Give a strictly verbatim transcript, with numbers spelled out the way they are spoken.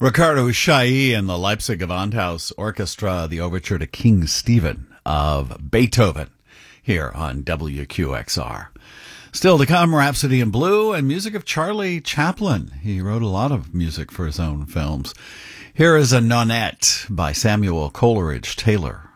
Ricardo Chailly and the Leipzig Gewandhaus Orchestra, the overture to King Stephen of Beethoven, here on W Q X R. Still to come, Rhapsody in Blue and music of Charlie Chaplin. He wrote a lot of music for his own films. Here is a Nonette by Samuel Coleridge Taylor.